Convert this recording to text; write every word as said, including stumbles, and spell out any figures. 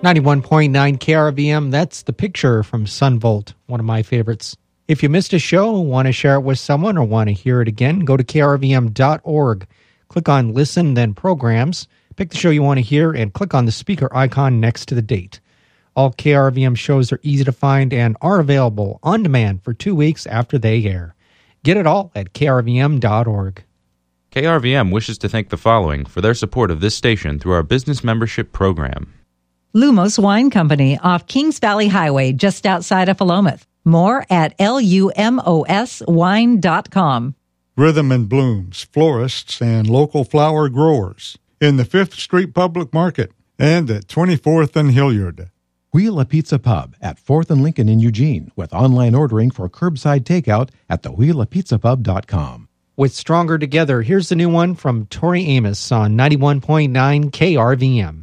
ninety-one point nine K R V M, that's The Picture from Sunvolt, one of my favorites. If you missed a show, want to share it with someone, or want to hear it again, go to K R V M dot org. Click on Listen, then Programs. Pick the show you want to hear, and click on the speaker icon next to the date. All K R V M shows are easy to find and are available on demand for two weeks after they air. Get it all at K R V M dot org. K R V M wishes to thank the following for their support of this station through our business membership program. Lumos Wine Company off Kings Valley Highway, just outside of Philomath. More at L U M O S wine dot com. Rhythm and Blooms, florists and local flower growers in the fifth Street Public Market and at twenty-fourth and Hilliard. Wheel a Pizza Pub at fourth and Lincoln in Eugene with online ordering for curbside takeout at the wheel a pizza pub dot com. With Stronger Together, here's the new one from Tori Amos on ninety-one point nine K R V M.